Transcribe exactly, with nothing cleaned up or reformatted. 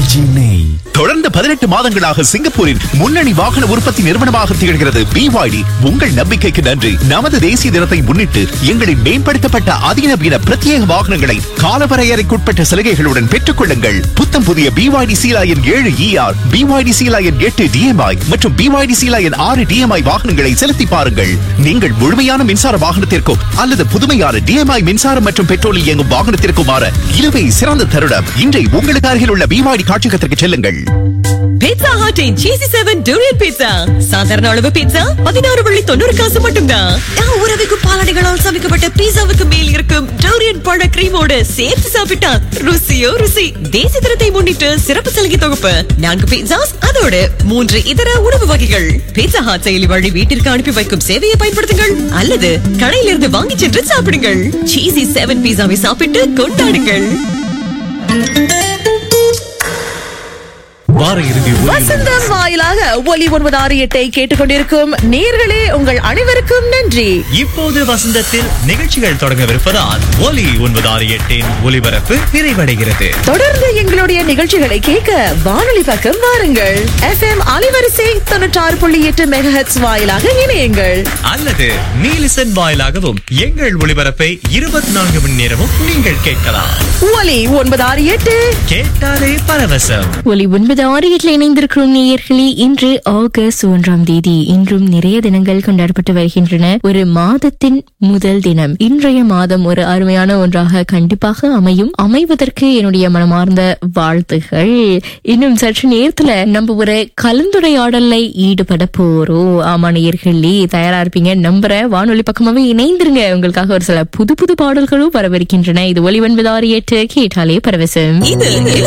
சென்னை. தொடர்ந்து பதினெட்டு மாதங்களாக சிங்கப்பூரின் முன்னணி வாகன உற்பத்தி நிறுவனமாக திகழ்கிறது பி ஒய் டி. உங்கள் நம்பிக்கைக்கு நன்றி. நமது தேசிய தினத்தை முன்னிட்டு எங்களின் மேம்படுத்தப்பட்ட அதிநவீன பிரத்யேக வாகனங்களை காலவரையறைக்குட்பட்ட சலுகைகளுடன் பெற்றுக் கொள்ளுங்கள். புத்தம் புதிய பி ஒய் டி சீலாயன் ஏழு E R, B Y D Sealion எட்டு டி எம் ஐ மற்றும் பி ஒய் டி சீலாயன் ஆறு டி எம் ஐ வாகனங்களை செலுத்தி பாருங்கள். நீங்கள் முழுமையான மின்சார வாகனத்திற்கோ அல்லது புதுமையான டி எம் ஐ மின்சாரம் மற்றும் பெட்ரோலில் இயங்கும் வாகனத்திற்கும் மாற இழுவை சிறந்த தருணம். இன்றை உங்களுக்கு அருகில் உள்ள பி ஒய் டி காட்சியகத்திற்கு செல்லுங்கள். பீட்சா ஹட்டின் சீசி செவன் டூரியன் பீட்சா சாதாரண அளவு பீட்சா பதினாறு புள்ளி தொண்ணூறு காசு மட்டும்தான். உறவுக்கு பாலாடைகளால் சமைக்கப்பட்ட பீட்சாவுக்கு மேல் இருக்கும் டூரியன் பழ கிரீமோடு சேர்த்து சாப்பிட்டா ருசியோ ருசி. தேசிய தினத்தை முன்னிட்டு சிறப்பு சலுகை தொகுப்பு நான்கு பீட்சாஸ் அதோடு மூன்று இதர உணவு வகைகள். பீட்சா ஹாட் செயலி வழி வீட்டிற்கு அனுப்பி வைக்கும் சேவையை பயன்படுத்துங்கள் அல்லது கடையிலிருந்து வாங்கி சென்று சாப்பிடுங்கள். சீசி செவன் பீட்சாவை சாப்பிட்டு கொண்டாடுங்கள். வசந்தம் வாயிலாக ஒலி ஒன்பது ஆறு எட்டை கேட்டுக்கொண்டிருக்கும் நேர்களே உங்கள் அனைவருக்கும் நன்றி. இப்போது வசந்தத்தில் நிகழ்ச்சிகள் தொடங்கவிருப்பதால் ஒலி ஒன்பது ஆறு எட்டின் ஒலிபரப்பு நிறைவடைகிறது. தொடர்ந்து எங்களுடைய நிகழ்ச்சிகளை கேட்க வானொலி பக்கம் வாருங்கள். எஃப் எம் அலைவரிசை தொண்ணூற்றி ஆறு புள்ளி எட்டு மெகாஹெர்ட்ஸ் வாயிலாக இணையுங்கள். அல்லது நீலிசன் வாயிலாகவும் எங்கள் ஒளிபரப்பை இருபத்தி நான்கு மணி நேரமும் நீங்கள் கேட்கலாம். ஒலி ஒன்பது ஆறு எட்டு கேட்டாலே பரவசம். ஒலி ஒன்பது ஆறு எட்டுல இணைந்திருக்கிறோம் நேயர்களே. இன்று ஆகஸ்ட் ஒன்றாம் தேதி. இன்றும் நிறைய தினங்கள் கொண்டாடப்பட்டு வருகின்றன. ஒரு மாதத்தின் முதல் தினம். இன்றைய மாதம் ஒரு அருமையான ஒன்றாக கண்டிப்பாக அமையும். அமைவதற்கு என்னுடைய மனமார்ந்த வாழ்த்துகள். இன்னும் சற்று நேரத்துல நம்ம ஒரு கலந்துரையாடல்ல ஈடுபட போறோம். ஆமா நேயர்களே, தயாரா இருப்பீங்க நம்புற. வானொலி பக்கமாவே இணைந்திருங்க. உங்களுக்காக ஒரு சில புது புது பாடல்களும் வரவிருக்கின்றன. இது ஒலி ஒன்பது ஆறு எட்டு கேட்டாலே பரவசம். இது